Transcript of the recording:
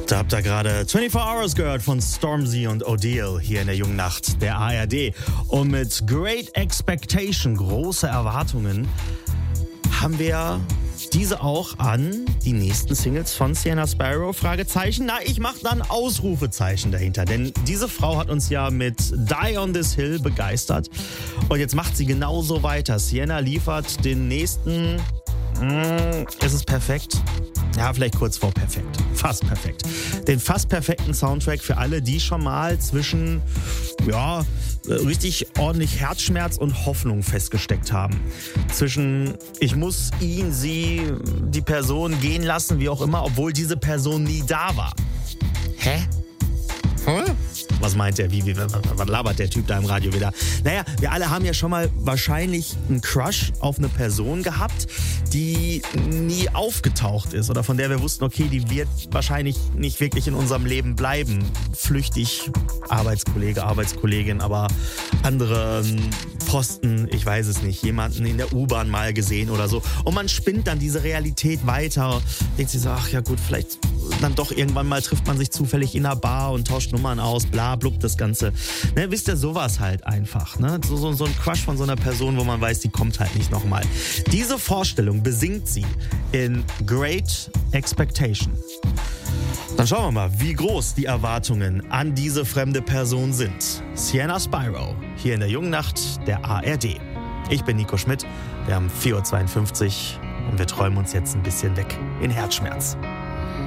Da habt ihr gerade 24 Hours gehört von Stormzy und Odile hier in der jungen Nacht der ARD. Und mit Great Expectation, große Erwartungen, haben wir diese auch an die nächsten Singles von Sienna Sparrow? Fragezeichen. Na, ich mache dann Ausrufezeichen dahinter. Denn diese Frau hat uns ja mit Die on This Hill begeistert. Und jetzt macht sie genauso weiter. Sienna liefert den nächsten... Ist es perfekt? Ja, vielleicht kurz vor perfekt. Fast perfekt. Den fast perfekten Soundtrack für alle, die schon mal zwischen, richtig ordentlich Herzschmerz und Hoffnung festgesteckt haben. Zwischen, ich muss ihn, sie, die Person gehen lassen, wie auch immer, obwohl diese Person nie da war. Hä? Was meint der? Was labert der Typ da im Radio wieder? Naja, wir alle haben ja schon mal wahrscheinlich einen Crush auf eine Person gehabt, die nie aufgetaucht ist oder von der wir wussten, okay, die wird wahrscheinlich nicht wirklich in unserem Leben bleiben. Flüchtig, Arbeitskollege, Arbeitskollegin, aber andere Posten, ich weiß es nicht, jemanden in der U-Bahn mal gesehen oder so. Und man spinnt dann diese Realität weiter, denkt sich so, ach ja gut, vielleicht dann doch irgendwann mal trifft man sich zufällig in einer Bar und tauscht Nummern aus, bla blub, das Ganze. Ne, wisst ihr, sowas halt einfach. Ne? So ein Crush von so einer Person, wo man weiß, die kommt halt nicht nochmal. Diese Vorstellung besingt sie in Great Expectation. Dann schauen wir mal, wie groß die Erwartungen an diese fremde Person sind. Sienna Sparrow, hier in der jungen Nacht der ARD. Ich bin Nico Schmidt, wir haben 4.52 Uhr und wir träumen uns jetzt ein bisschen weg in Herzschmerz.